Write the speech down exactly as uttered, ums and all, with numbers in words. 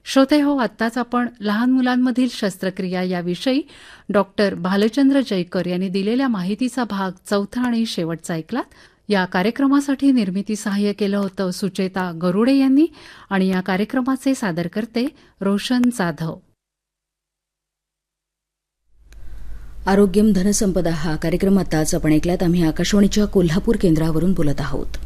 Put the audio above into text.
श्रोते हो, आत्ताच आपण लहान मुलांमधील शस्त्रक्रिया याविषयी डॉक्टर भालचंद्र जयकर यांनी दिलेल्या माहितीचा भाग चौथा आणि शेवटचा ऐकलात. या कार्यक्रमासाठी निर्मिती सहाय्य केलं होतं सुचेता गरुडे यांनी आणि या कार्यक्रमाचे सादरकर्ते रोशन जाधव. आरोग्यम धनसंपदा हा कार्यक्रम आताच आपण ऐकलात. आम्ही आकाशवाणीच्या कोल्हापूर केंद्रावरून बोलत आहोत.